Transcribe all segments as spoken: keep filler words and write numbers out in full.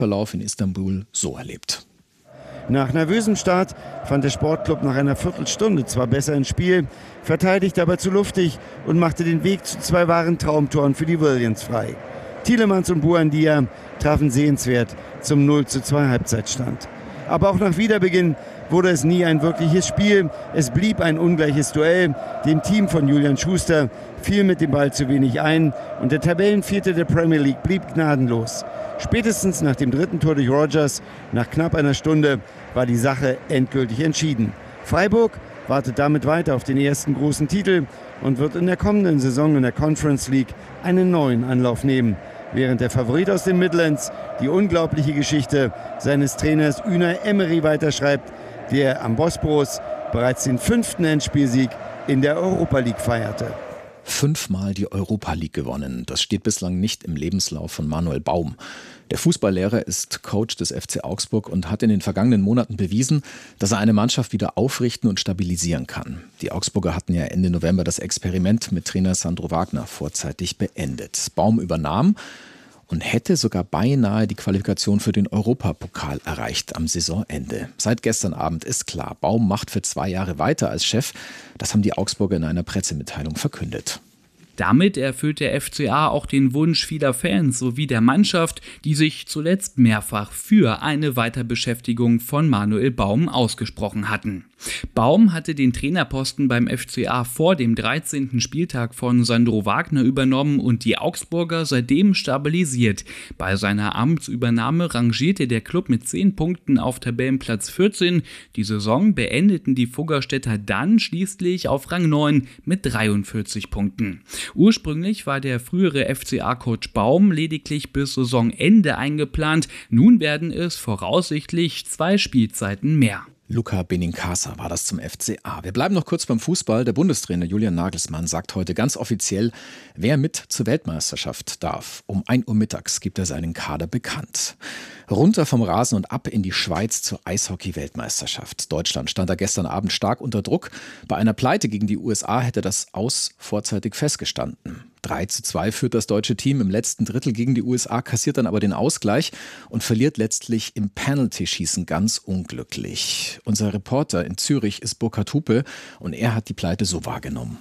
Verlauf in Istanbul so erlebt. Nach nervösem Start fand der Sportclub nach einer Viertelstunde zwar besser ins Spiel, verteidigte aber zu luftig und machte den Weg zu zwei wahren Traumtoren für die Williams frei. Tielemans und Buendia trafen sehenswert zum null zu zwei Halbzeitstand. Aber auch nach Wiederbeginn wurde es nie ein wirkliches Spiel. Es blieb ein ungleiches Duell. Dem Team von Julian Schuster fiel mit dem Ball zu wenig ein und der Tabellenvierte der Premier League blieb gnadenlos. Spätestens nach dem dritten Tor durch Rodgers, nach knapp einer Stunde, war die Sache endgültig entschieden. Freiburg wartet damit weiter auf den ersten großen Titel und wird in der kommenden Saison in der Conference League einen neuen Anlauf nehmen. Während der Favorit aus den Midlands die unglaubliche Geschichte seines Trainers Unai Emery weiterschreibt, der am Bosporus bereits den fünften Endspielsieg in der Europa League feierte. Fünfmal die Europa League gewonnen. Das steht bislang nicht im Lebenslauf von Manuel Baum. Der Fußballlehrer ist Coach des F C Augsburg und hat in den vergangenen Monaten bewiesen, dass er eine Mannschaft wieder aufrichten und stabilisieren kann. Die Augsburger hatten ja Ende November das Experiment mit Trainer Sandro Wagner vorzeitig beendet. Baum übernahm und hätte sogar beinahe die Qualifikation für den Europapokal erreicht am Saisonende. Seit gestern Abend ist klar, Baum macht für zwei Jahre weiter als Chef. Das haben die Augsburger in einer Pressemitteilung verkündet. Damit erfüllt der F C A auch den Wunsch vieler Fans sowie der Mannschaft, die sich zuletzt mehrfach für eine Weiterbeschäftigung von Manuel Baum ausgesprochen hatten. Baum hatte den Trainerposten beim F C A vor dem dreizehnten Spieltag von Sandro Wagner übernommen und die Augsburger seitdem stabilisiert. Bei seiner Amtsübernahme rangierte der Klub mit zehn Punkten auf Tabellenplatz vierzehn. Die Saison beendeten die Fuggerstädter dann schließlich auf Rang neun mit dreiundvierzig Punkten. Ursprünglich war der frühere F C A-Coach Baum lediglich bis Saisonende eingeplant. Nun werden es voraussichtlich zwei Spielzeiten mehr. Luca Benincasa war das zum F C A. Wir bleiben noch kurz beim Fußball. Der Bundestrainer Julian Nagelsmann sagt heute ganz offiziell, wer mit zur Weltmeisterschaft darf. Um ein Uhr mittags gibt er seinen Kader bekannt. Runter vom Rasen und ab in die Schweiz zur Eishockey-Weltmeisterschaft. Deutschland stand da gestern Abend stark unter Druck. Bei einer Pleite gegen die U S A hätte das Aus vorzeitig festgestanden. drei zu zwei führt das deutsche Team im letzten Drittel gegen die U S A, kassiert dann aber den Ausgleich und verliert letztlich im Penalty-Schießen ganz unglücklich. Unser Reporter in Zürich ist Burkhard Hupe und er hat die Pleite so wahrgenommen.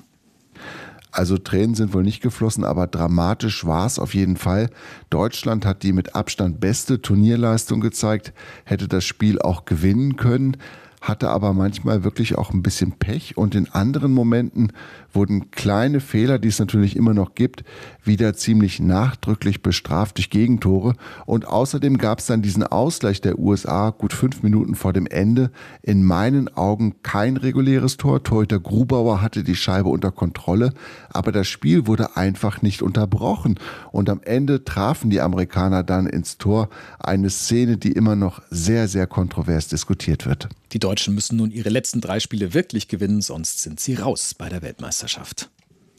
Also Tränen sind wohl nicht geflossen, aber dramatisch war es auf jeden Fall. Deutschland hat die mit Abstand beste Turnierleistung gezeigt, hätte das Spiel auch gewinnen können, hatte aber manchmal wirklich auch ein bisschen Pech und in anderen Momenten wurden kleine Fehler, die es natürlich immer noch gibt, wieder ziemlich nachdrücklich bestraft durch Gegentore und außerdem gab es dann diesen Ausgleich der U S A gut fünf Minuten vor dem Ende. In meinen Augen kein reguläres Tor. Torhüter Grubauer hatte die Scheibe unter Kontrolle, aber das Spiel wurde einfach nicht unterbrochen und am Ende trafen die Amerikaner dann ins Tor. Eine Szene, die immer noch sehr, sehr kontrovers diskutiert wird. Die Deutschen müssen nun ihre letzten drei Spiele wirklich gewinnen, sonst sind sie raus bei der Weltmeisterschaft.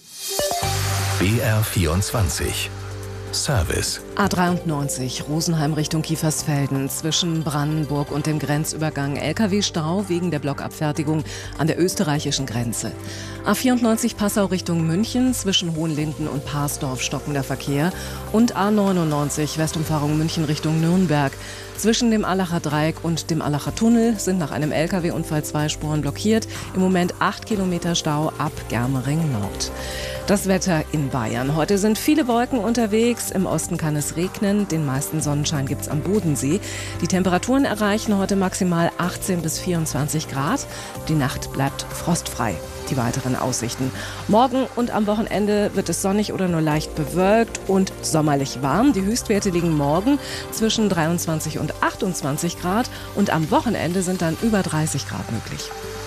B R vierundzwanzig Service. A dreiundneunzig, Rosenheim Richtung Kiefersfelden, zwischen Brandenburg und dem Grenzübergang L K W-Stau wegen der Blockabfertigung an der österreichischen Grenze. A vierundneunzig Passau Richtung München, zwischen Hohenlinden und Parsdorf stockender Verkehr und A neunundneunzig Westumfahrung München Richtung Nürnberg. Zwischen dem Allacher Dreieck und dem Allacher Tunnel sind nach einem L K W-Unfall zwei Spuren blockiert. Im Moment acht Kilometer Stau ab Germering Nord. Das Wetter in Bayern. Heute sind viele Wolken unterwegs. Im Osten kann es regnen. Den meisten Sonnenschein gibt es am Bodensee. Die Temperaturen erreichen heute maximal achtzehn bis vierundzwanzig Grad. Die Nacht bleibt frostfrei. Die weiteren Aussichten. Morgen und am Wochenende wird es sonnig oder nur leicht bewölkt und sommerlich warm. Die Höchstwerte liegen morgen zwischen dreiundzwanzig und achtundzwanzig Grad und am Wochenende sind dann über dreißig Grad möglich.